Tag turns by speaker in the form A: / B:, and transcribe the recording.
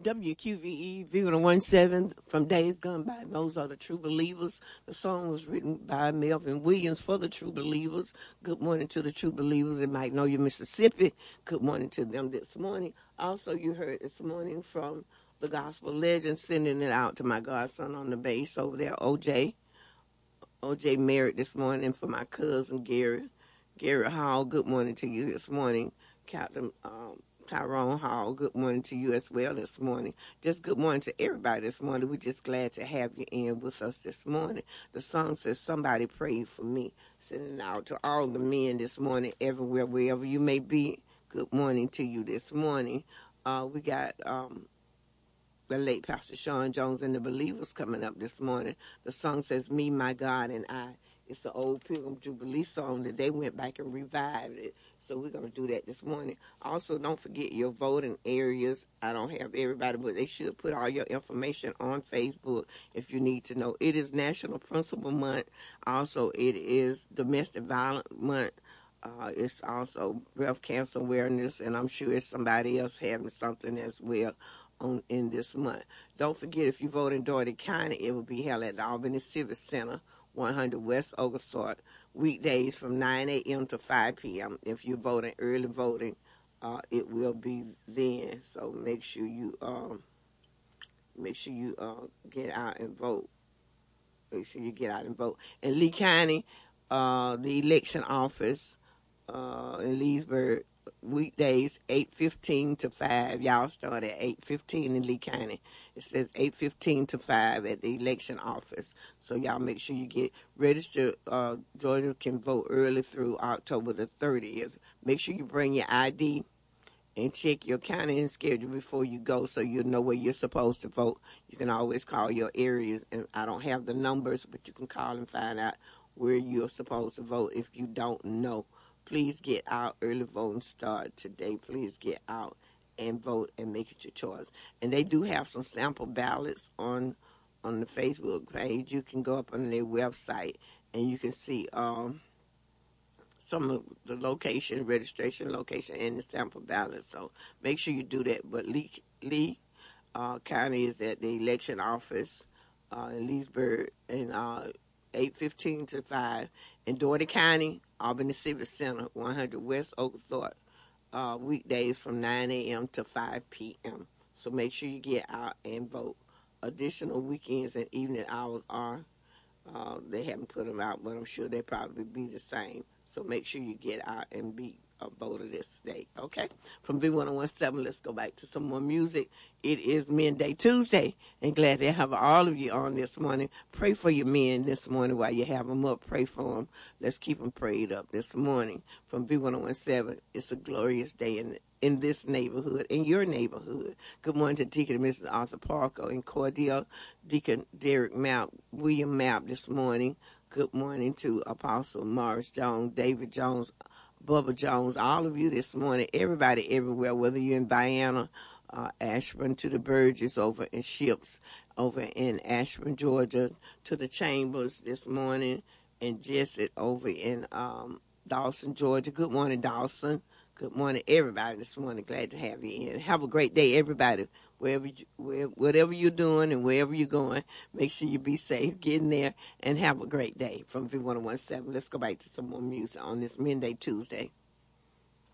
A: WQVE, V117 from Days Gone By. Those are the True Believers. The song was written by Melvin Williams for the True Believers. Good morning to the True Believers in Magnolia, Mississippi. Good morning to them this morning. Also, you heard this morning from the Gospel Legend, sending it out to my godson on the bass over there, OJ. OJ married this morning for my cousin Gary. Gary Hall, good morning to you this morning. Captain Tyrone Hall, good morning to you as well this morning. Just good morning to everybody this morning. We're just glad to have you in with us this morning. The song says, "Somebody Prayed for Me." Sending out to all the men this morning, everywhere, wherever you may be. Good morning to you this morning. We got the late Pastor Sean Jones and the Believers coming up this morning. The song says, "Me, My God, and I." It's the old Pilgrim Jubilee song that they went back and revived it. So we're going to do that this morning. Also, don't forget your voting areas. I don't have everybody, but they should put all your information on Facebook if you need to know. It is National Principal Month. Also, it is Domestic Violence Month. It's also breast cancer awareness, and I'm sure it's somebody else having something as well in this month. Don't forget, if you vote in Dougherty County, it will be held at the Albany Civic Center, 100 West Oglethorpe, weekdays from 9 a.m. to 5 p.m. If you're voting early voting, it will be then. So make sure you get out and vote. Make sure you get out and vote. In Lee County, the election office in Leesburg, weekdays 8:15 to 5. Y'all start at 8:15 in Lee County. It says 8:15 to 5 at the election office. So y'all make sure you get registered. Georgia can vote early through October the 30th. Make sure you bring your ID and check your county and schedule before you go so you'll know where you're supposed to vote. You can always call your areas, and I don't have the numbers, but you can call and find out where you're supposed to vote if you don't know. Please get out. Early voting start today. Please get out and vote and make it your choice. And they do have some sample ballots on the Facebook page. You can go up on their website and you can see some of the registration location, and the sample ballots. So make sure you do that. But Lee County is at the election office in Leesburg, and 8:15 to 5. In Dougherty County, Albany Civic Center, 100 West Oglethorpe, weekdays from 9 a.m. to 5 p.m. So make sure you get out and vote. Additional weekends and evening hours they haven't put them out, but I'm sure they probably be the same. So make sure you get out and be a voter this day, okay? From V1017, let's go back to some more music. It is Men Day Tuesday, and glad to have all of you on this morning. Pray for your men this morning while you have them up. Pray for them. Let's keep them prayed up this morning. From V1017, it's a glorious day in this neighborhood, in your neighborhood. Good morning to Deacon and Mrs. Arthur Parker and Cordial, Deacon Derek Mapp, William Mapp this morning. Good morning to Apostle Morris Jones, David Jones, Bubba Jones, all of you this morning, everybody everywhere, whether you're in Vienna, Ashburn, to the Burgess over in Ships, over in Ashburn, Georgia, to the Chambers this morning, and Jesse over in Dawson, Georgia. Good morning, Dawson. Good morning, everybody this morning. Glad to have you in. Have a great day, everybody. Whatever you're doing and wherever you're going, make sure you be safe. Get in there and have a great day. From V1017, let's go back to some more music on this Men Day Tuesday.